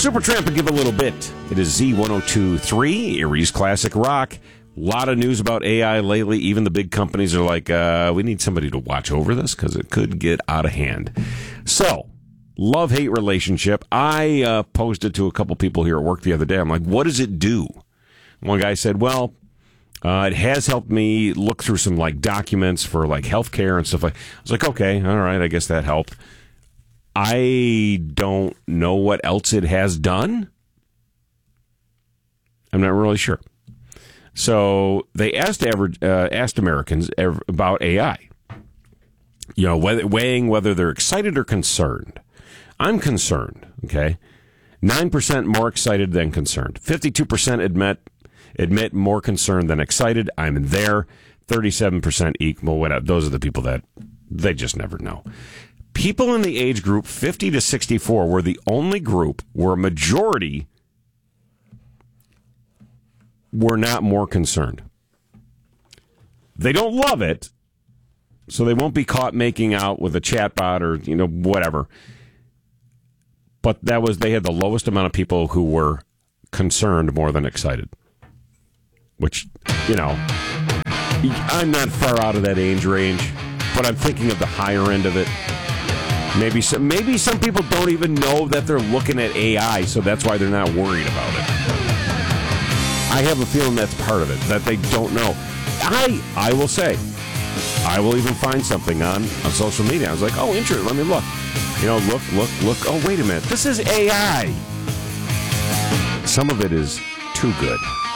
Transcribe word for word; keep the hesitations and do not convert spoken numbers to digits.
Supertramp and give a little bit. It is Z one oh two point three, Erie's Classic Rock. A lot of news about A I lately. Even the big companies are like, uh, we need somebody to watch over this because it could get out of hand. So, love-hate relationship. I uh, posted to a couple people here at work the other day. I'm like, what does it do? One guy said, well, uh, it has helped me look through some like documents for like healthcare and stuff like. I was like, okay, all right, I guess that helped. I don't know what else it has done. I'm not really sure. So they asked average, uh, asked Americans about A I. You know, whether, weighing whether they're excited or concerned. I'm concerned. Okay, nine percent more excited than concerned. Fifty-two percent admit admit more concerned than excited. I'm in there. Thirty-seven percent equal. Whatever. Those are the people that they just never know. People in the age group fifty to sixty-four were the only group where a majority were not more concerned. They don't love it, so they won't be caught making out with a chatbot or, you know, whatever. But that was, they had the lowest amount of people who were concerned more than excited. Which, you know, I'm not far out of that age range, but I'm thinking of the higher end of it. Maybe some, maybe some people don't even know that they're looking at A I, so that's why they're not worried about it. I have a feeling that's part of it, that they don't know. I I will say, I will even find something on, on social media. I was like, oh, interesting, let me look. You know, look, look, look. Oh, wait a minute. This is A I. Some of it is too good.